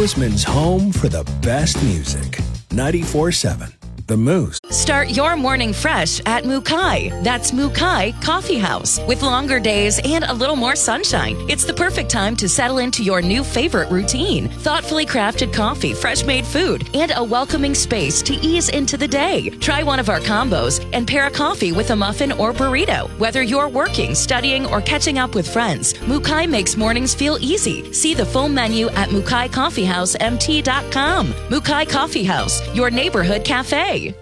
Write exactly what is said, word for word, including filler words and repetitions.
Bozeman's home for the best music. ninety-four point seven The Moose. Start your morning fresh at Mukai. That's Mukai Coffee House. With longer days and a little more sunshine, it's the perfect time to settle into your new favorite routine. Thoughtfully crafted coffee, fresh made food, and a welcoming space to ease into the day. Try one of our combos and pair a coffee with a muffin or burrito. Whether you're working, studying, or catching up with friends, Mukai makes mornings feel easy. See the full menu at mukai coffee house m t dot com. Mukai Coffee House, your neighborhood cafe.